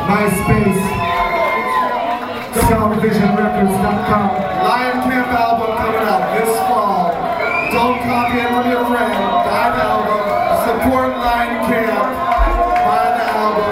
MySpace, SoundVisionRecords.com. Lion Camp album coming out this fall. Don't copy it from your friend. Buy the album. Support Lion Camp. Buy the album.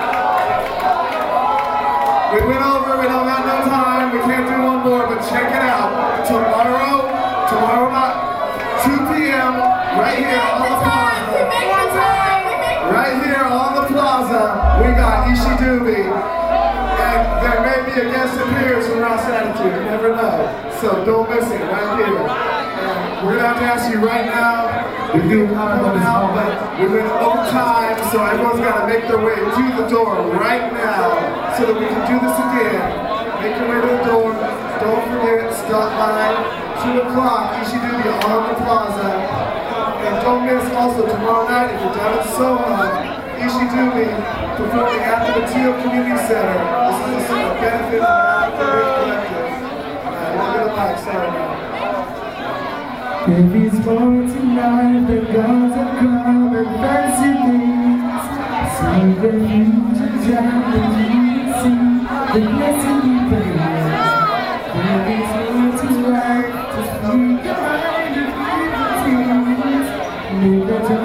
We went over, we don't got no time. We can't do one more, but check it out. Tomorrow night, 2 p.m. right here on the plaza. Right here on the plaza, we got Ishi Dubie. And there may be a guest appearance from Ross Attitude, you never know. So don't miss it, right here. And we're gonna have to ask you right now, we do come out, but we went over time, so everyone's gotta make their way to the door right now, so that we can do this again. Make your way to the door, don't forget, stop by 2 o'clock, Ishi Dubie on the plaza. And don't miss also tomorrow night, if you're down in Soho, Ishi Dubie performing at the Teal Community Center. This is a benefit of the Collective. Look at the mic, sorry now. If it's for tonight, the gods have come and fancy things. See the future and the see the blessing we bring. If it's for tonight, just leave your mind and leave the tears. Leave the